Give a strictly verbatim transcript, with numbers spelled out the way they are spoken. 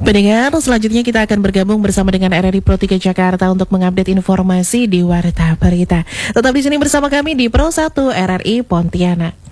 Pendengar, selanjutnya kita akan bergabung bersama dengan R R I Pro tiga Jakarta untuk mengupdate informasi di Warta Berita. Tetap di sini bersama kami di Pro satu R R I Pontianak.